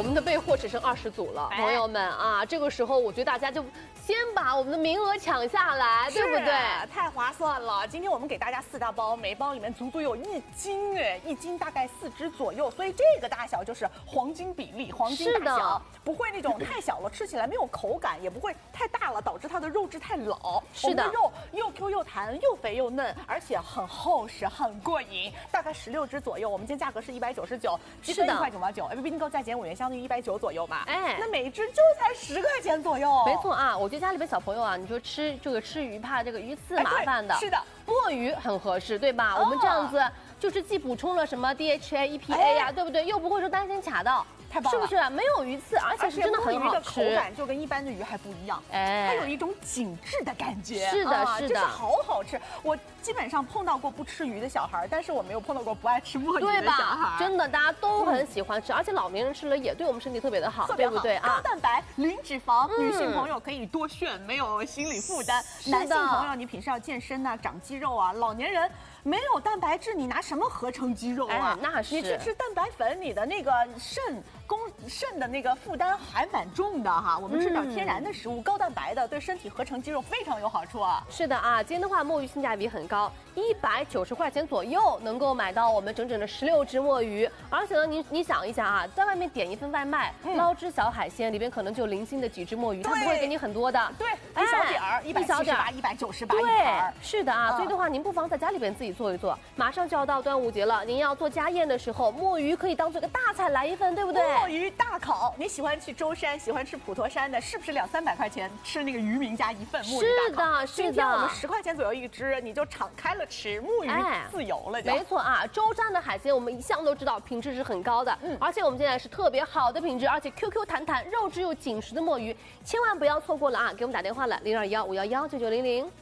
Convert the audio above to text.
我们的备货只剩20组了，朋友们啊，这个时候我觉得大家就先把我们的名额抢下来，对不对？ 太划算了！今天我们给大家4大包，每包里面足足有1斤哎，1斤大概4只左右，所以这个大小就是黄金比例，黄金大小，不会那种太小了吃起来没有口感，也不会太大了导致它的肉质太老。 是的， 肉又 Q 又弹，又肥又嫩，而且很厚实，很过瘾。大概16只左右，我们今天价格是199，积分1块99，APP订购再减5元，相当于190左右嘛。哎，那每只就才10块钱左右。 没错啊，我觉得家里边小朋友啊，你说吃鱼怕这个鱼刺麻烦的， 是的， 墨鱼很合适，对吧？我们这样子就是既补充了什么 DHA、EPA 呀，对不对？又不会说担心卡到。 太棒了， 是不是？没有鱼刺，而且是真的很好吃。 口感就跟一般的鱼还不一样，它有一种紧致的感觉。 是的，是的， 就是好吃。我基本上碰到过不吃鱼的小孩，但是我没有碰到过不爱吃墨鱼的小孩。 真的，大家都很喜欢吃，而且老年人吃了也对我们身体特别的好，对不对啊？ 高蛋白、零脂肪，女性朋友可以多炫，没有心理负担。男性朋友，你平时要健身啊，长肌肉啊，老年人。没有蛋白质，你拿什么合成肌肉啊？ 那是。 你去吃蛋白粉，你的那个肾的那个负担还蛮重的哈。我们吃点天然的食物，高蛋白的，对身体合成肌肉非常有好处啊。 是的啊，今天的话墨鱼性价比很高，190块钱左右能够买到我们整整的16只墨鱼。而且呢，你想一下啊，在外面点一份外卖，捞只小海鲜，里边可能就零星的几只墨鱼，它不会给你很多的。 对，一小点儿，178、198一盘。 是的啊，所以的话，您不妨在家里边自己做一做。马上就要到端午节了，您要做家宴的时候，墨鱼可以当做一个大菜来一份，对不对？ 墨鱼大烤，你喜欢去舟山，喜欢吃普陀山的，是不是200-300块钱吃那个渔民家一份墨鱼大烤？ 是的。 今天我们10块钱左右一只，你就敞开了吃，墨鱼自由了。 没错啊，舟山的海鲜我们一向都知道品质是很高的，而且我们现在是特别好的品质，而且 QQ 弹弹，肉质又紧实的墨鱼，千万不要错过了啊！给我们打电话了，0215119900。